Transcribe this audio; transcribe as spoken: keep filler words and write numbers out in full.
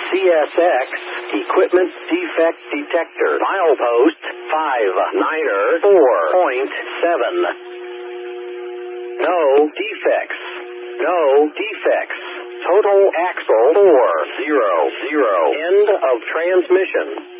C S X, Equipment Defect Detector. Milepost five niner four point seven. No defects. No defects. Total axle four zero zero. End of transmission.